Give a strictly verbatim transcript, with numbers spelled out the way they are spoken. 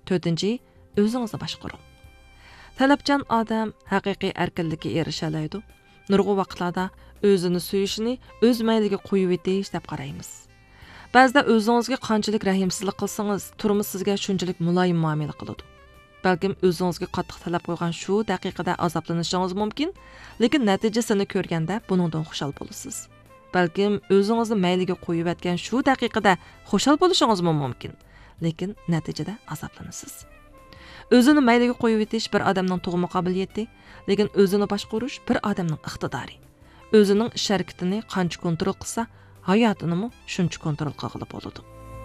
to'rtinchi o'zingizni boshqaring. Talabchan odam haqiqiy erkinlikka erisha oladi. Nurg'un vaqtlarda o'zini suyishini o'z mayliga qo'yib etish deb qaraymiz. Ba'zida o'zingizga qanchalik rahimsizlik qilsangiz, turmush sizga shunchalik muloyim muomala qiladi. Balkim o'zingizga qattiq talab qo'ygan shu daqiqada azoblanishingiz mumkin, lekin natijasini ko'rganda buningdan xushal bo'lasiz. Balkim o'zingizni mayliga qo'yib etgan shu daqiqada xushal bo'lishingiz mumkin, lekin natijada azoblanasiz. O'zini mayliga qo'yib etish bir odamning tug'ma qobiliyati, lekin o'zini boshqarish bir odamning iqtidori. O'zining ish harakatini qancha kontrol qilsa, hayotini shuncha kontrol qilib bo'ladi.